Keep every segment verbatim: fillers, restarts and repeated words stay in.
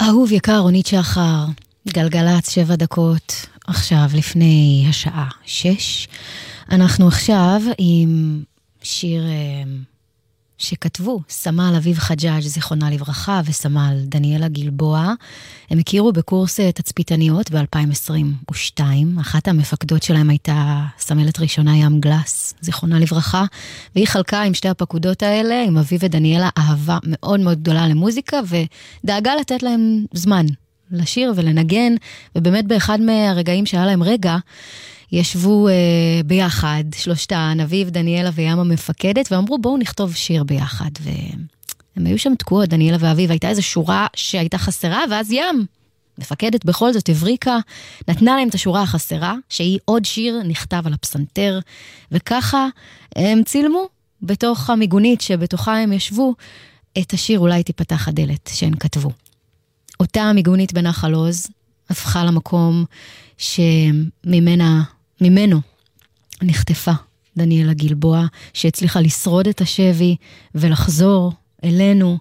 אהוב יקר, רונית שחר, גלגלץ שבע דקות, עכשיו לפני השעה שש. אנחנו עכשיו עם שיר שכתבו סמל אביב חג'אג' זיכרונה לברכה וסמל דניאלה גלבוע. הם הכירו בקורס תצפיתניות ב-אלפיים עשרים ושתיים. אחת המפקדות שלהם הייתה סמלת ראשונה ים גלס, זיכרונה לברכה, והיא חלקה עם שתי הפקודות האלה, עם אביב ודניאלה, אהבה מאוד מאוד גדולה למוזיקה, ודאגה לתת להם זמן לשיר ולנגן, ובאמת באחד מהרגעים שהיה להם רגע, ישבו אה, ביחד, שלושתן, אביב, דניאלה וים המפקדת, ואמרו בואו נכתוב שיר ביחד, והם היו שם תקועות, דניאלה ואביב, הייתה איזו שורה שהייתה חסרה, ואז ים, מפקדת בכל זאת הבריקה, נתנה להם את השורה החסרה, שהיא עוד שיר נכתב על הפסנתר, וככה הם צילמו בתוך המיגונית שבתוכה הם ישבו, את השיר אולי תיפתח הדלת שהן כתבו. אותה המיגונית בנחל עוז, הפכה למקום שממנה, ממנו נחטפה דניאלה גלבוע, שהצליחה לשרוד את השבי ולחזור אלינו.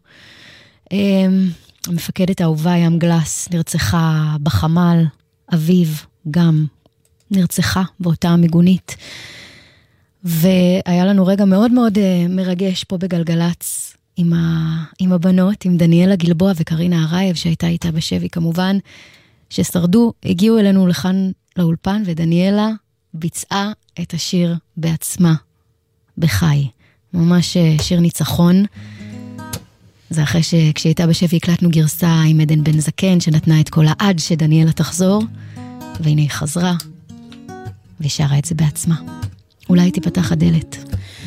המפקדת האהובה ים גלס נרצחה בחמל, אביב גם נרצחה באותה המיגונית. והיה לנו רגע מאוד מאוד מרגש פה בגלגלץ, עם, ה... עם הבנות, עם דניאלה גלבוע וקרינה הרייב, שהייתה איתה בשבי כמובן, ששרדו, הגיעו אלינו לכאן לאולפן, ודניאלה ביצעה את השיר בעצמה, בחי. ממש שיר ניצחון. זה אחרי שכשהיא הייתה בשבי הקלטנו גרסה עם עדן בן זקן, שנתנה את כל העד שדניאלה תחזור, והנה היא חזרה, ושרה את זה בעצמה. אולי תיפתח הדלת.